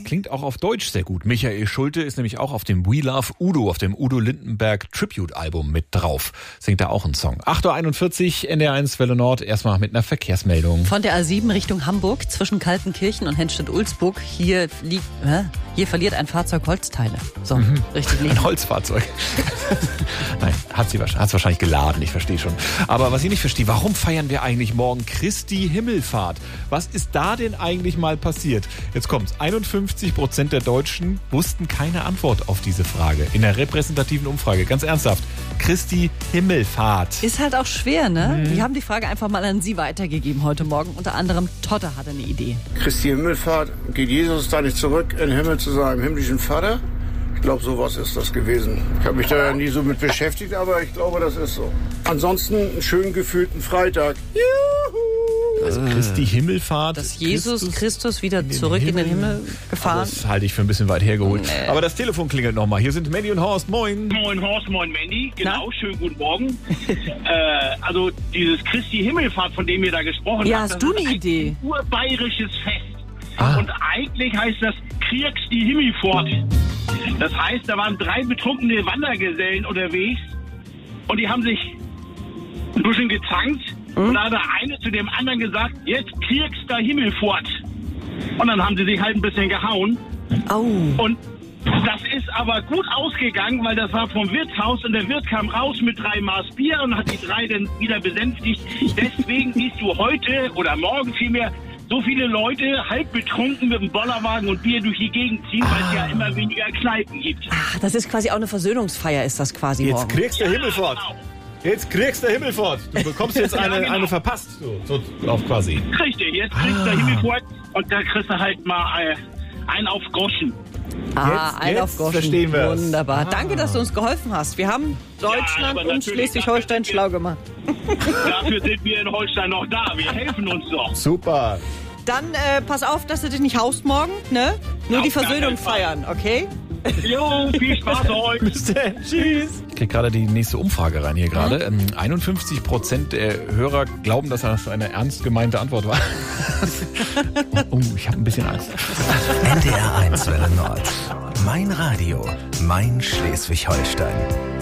klingt auch auf Deutsch sehr gut. Michael Schulte ist nämlich auch auf dem We Love Udo, auf dem Udo Lindenberg Tribute-Album mit drauf. Singt da auch einen Song. 8.41 Uhr, NDR1 Welle Nord, erstmal mit einer Verkehrsmeldung. Von der A7 Richtung Hamburg, zwischen Kaltenkirchen und Hennstedt-Ulzburg, hier verliert ein Fahrzeug Holzteile. So, richtig lieb. Ein Holzfahrzeug. Nein, hat's wahrscheinlich geladen, ich verstehe schon. Aber was ich nicht verstehe, warum feiern wir eigentlich morgen Christi Himmelfahrt? Was ist da denn eigentlich mal passiert? Jetzt kommt's. 51% der Deutschen wussten keine Antwort auf diese Frage. In der repräsentativen Umfrage. Ganz ernsthaft. Christi Himmelfahrt. Ist halt auch schwer, ne? Wir haben die Frage einfach mal an Sie weitergegeben heute Morgen. Unter anderem Totte hatte eine Idee. Christi Himmelfahrt, geht Jesus da nicht zurück in den Himmel zu seinem himmlischen Vater? Ich glaube, sowas ist das gewesen. Ich habe mich da nie so mit beschäftigt, aber ich glaube, das ist so. Ansonsten einen schön gefühlten Freitag. Juhu! Also Christi Himmelfahrt. Dass Jesus Christus wieder zurück in den Himmel gefahren. Das halte ich für ein bisschen weit hergeholt. Nee. Aber das Telefon klingelt nochmal. Hier sind Mandy und Horst. Moin. Moin Horst, moin Mandy. Genau, schönen guten Morgen. Also dieses Christi Himmelfahrt, von dem ihr da gesprochen habt. Ja, hast du eine Idee? Ein urbayerisches Fest. Und eigentlich heißt das Kriegst die Himmelfahrt. Das heißt, da waren 3 betrunkene Wandergesellen unterwegs und die haben sich ein bisschen gezankt. Und da hat der eine zu dem anderen gesagt, jetzt kriegst du Himmelfahrt. Und dann haben sie sich halt ein bisschen gehauen. Und das ist aber gut ausgegangen, weil das war vom Wirtshaus und der Wirt kam raus mit 3 Maß Bier und hat die 3 dann wieder besänftigt. Deswegen siehst du heute oder morgen vielmehr so viele Leute halb betrunken mit dem Bollerwagen und Bier durch die Gegend ziehen, weil es ja immer weniger Kneipen gibt. Ach, das ist quasi auch eine Versöhnungsfeier, ist das quasi morgen. Jetzt kriegst du Himmelfahrt. Genau. Jetzt kriegst du Himmelfahrt. Du bekommst jetzt eine verpasst. So auf quasi. Richtig, jetzt kriegst du Himmelfahrt und da kriegst du halt mal einen auf Groschen. Einen auf Groschen. Verstehen wir. Wunderbar. Danke, dass du uns geholfen hast. Wir haben Deutschland und Schleswig-Holstein schlau gemacht. Dafür sind wir in Holstein noch da. Wir helfen uns doch. Super. Dann pass auf, dass du dich nicht haust morgen, ne? Nur die Versöhnung feiern, okay? Jo, viel Spaß euch. Bis dann. Tschüss. Ich krieg gerade die nächste Umfrage rein hier gerade. 51% der Hörer glauben, dass das eine ernst gemeinte Antwort war. Ich habe ein bisschen Angst. NDR1 Welle Nord. Mein Radio, mein Schleswig-Holstein.